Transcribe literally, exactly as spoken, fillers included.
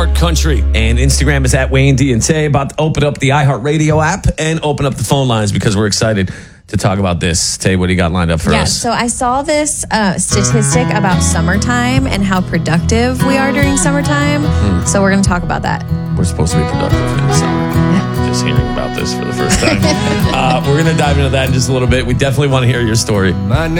iHeart Country. And Instagram is at Wayne D and Tay. About to open up the iHeart Radio app and open up the phone lines because we're excited to talk about this. Tay, what do you got lined up for yeah, us? So I saw this uh, statistic about summertime and how productive we are during summertime. Mm. So we're going to talk about that. We're supposed to be productive in the summer. Yeah. Just hearing about this for the first time. uh, we're going to dive into that in just a little bit. We definitely want to hear your story. My